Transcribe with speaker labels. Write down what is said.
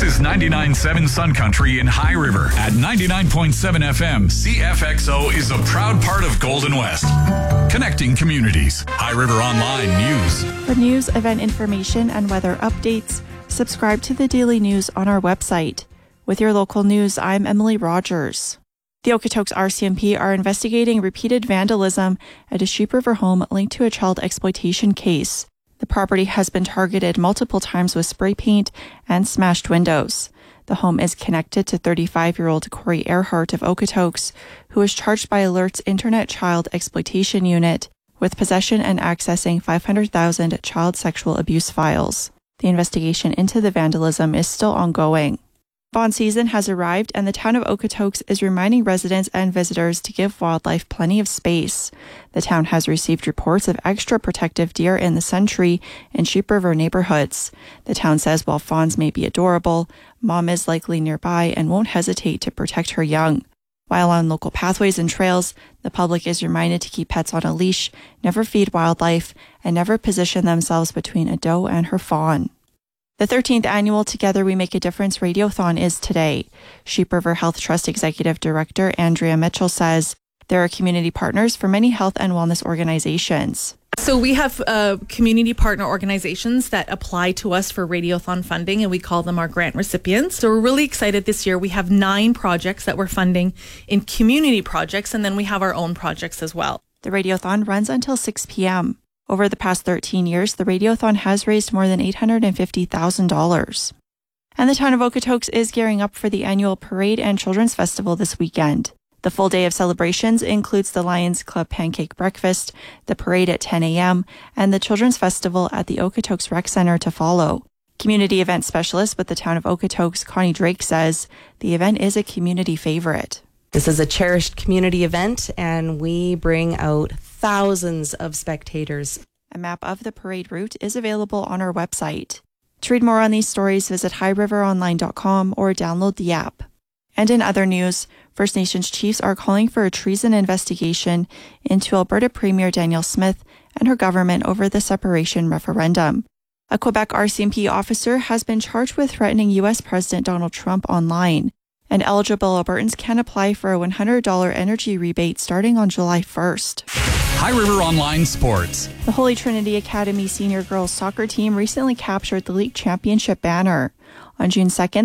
Speaker 1: is 99.7 Sun Country in High River. At 99.7 FM, CFXO is a proud part of Golden West. Connecting communities. High River Online News.
Speaker 2: For news, event information, and weather updates, subscribe to the Daily News on our website. With your local news, I'm Emily Rogers. The Okotoks RCMP are investigating repeated vandalism at a Sheep River home linked to a child exploitation case. The property has been targeted multiple times with spray paint and smashed windows. The home is connected to 35-year-old Corey Earhart of Okotoks, who is charged by Alert's Internet Child Exploitation Unit with possession and accessing 500,000 child sexual abuse files. The investigation into the vandalism is still ongoing. Fawn season has arrived, and the town of Okotoks is reminding residents and visitors to give wildlife plenty of space. The town has received reports of extra protective deer in the Sun Tree and Sheep River neighborhoods. The town says while fawns may be adorable, Mom is likely nearby and won't hesitate to protect her young. While on local pathways and trails, the public is reminded to keep pets on a leash, never feed wildlife, and never position themselves between a doe and her fawn. The 13th annual Together We Make a Difference Radiothon is today. Sheep River Health Trust Executive Director Andrea Mitchell says there are community partners for many health and wellness organizations.
Speaker 3: So we have community partner organizations that apply to us for Radiothon funding, and we call them our grant recipients. So we're really excited this year. We have 9 projects that we're funding in community projects, and then we have our own projects as well.
Speaker 2: The Radiothon runs until 6 p.m. Over the past 13 years, the Radiothon has raised more than $850,000. And the town of Okotoks is gearing up for the annual Parade and Children's Festival this weekend. The full day of celebrations includes the Lions Club Pancake Breakfast, the parade at 10 a.m., and the Children's Festival at the Okotoks Rec Center to follow. Community event specialist with the town of Okotoks, Connie Drake, says the event is a community favorite.
Speaker 4: This is a cherished community event, and we bring out thousands of spectators.
Speaker 2: A map of the parade route is available on our website. To read more on these stories, visit highriveronline.com or download the app. And in other news, First Nations chiefs are calling for a treason investigation into Alberta Premier Danielle Smith and her government over the separation referendum. A Quebec RCMP officer has been charged with threatening U.S. President Donald Trump online. And eligible Albertans can apply for a $100 energy rebate starting on July 1st.
Speaker 1: High River Online Sports.
Speaker 2: The Holy Trinity Academy senior girls soccer team recently captured the league championship banner. On June 2nd,